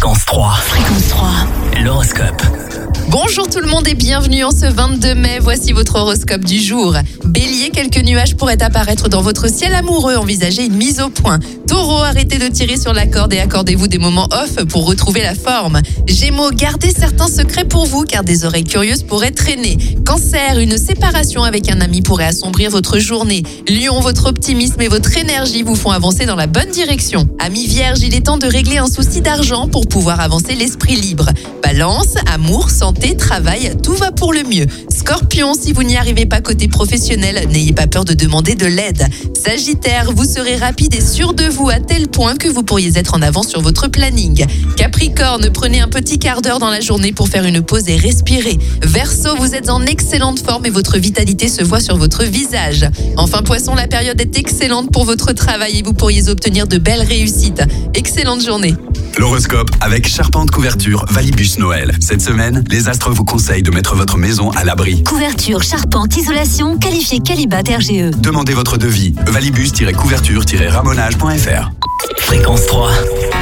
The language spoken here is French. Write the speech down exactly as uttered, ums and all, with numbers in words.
Fréquence trois. Fréquence trois. L'horoscope. Bonjour tout le monde et bienvenue en ce vingt-deux mai. Voici votre horoscope du jour. Bélier, quelques nuages pourraient apparaître dans votre ciel amoureux. Envisagez une mise au point. Taureau, arrêtez de tirer sur la corde et accordez-vous des moments off pour retrouver la forme. Gémeaux, gardez certains secrets pour vous car des oreilles curieuses pourraient traîner. Cancer, une séparation avec un ami pourrait assombrir votre journée. Lion, votre optimisme et votre énergie vous font avancer dans la bonne direction. Amis Vierge, il est temps de régler un souci d'argent pour pouvoir avancer l'esprit libre. Balance, amour, santé, travail, tout va pour le mieux. Scorpion, si vous n'y arrivez pas côté professionnel, n'ayez pas peur de demander de l'aide. Sagittaire, vous serez rapide et sûr de vous à tel point que vous pourriez être en avance sur votre planning. Capricorne, prenez un petit quart d'heure dans la journée pour faire une pause et respirer. Verseau, vous êtes en excellente forme et votre vitalité se voit sur votre visage. Enfin Poisson, la période est excellente pour votre travail et vous pourriez obtenir de belles réussites. Excellente journée. L'horoscope avec Charpente Couverture Valibus Noël. Cette semaine, les astres vous conseillent de mettre votre maison à l'abri. Couverture, charpente, isolation, qualifié Qualibat R G E. Demandez votre devis. valibus-couverture-ramonage point f r. Fréquence trois.